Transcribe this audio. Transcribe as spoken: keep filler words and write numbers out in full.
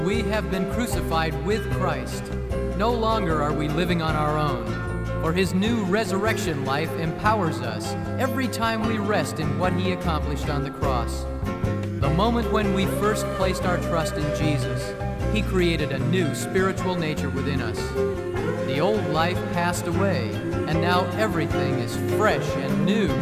We have been crucified with Christ. No longer are we living on our own, for His new resurrection life empowers us every time we rest in what He accomplished on the cross. The moment when we first placed our trust in Jesus, He created a new spiritual nature within us. The old life passed away, and now everything is fresh and new.